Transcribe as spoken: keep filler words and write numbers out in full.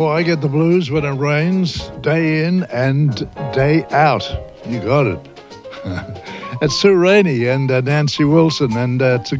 Well, I get the blues when it rains, day in and day out. You got it. It's Sue Rainey and uh, Nancy Wilson, and uh, it's a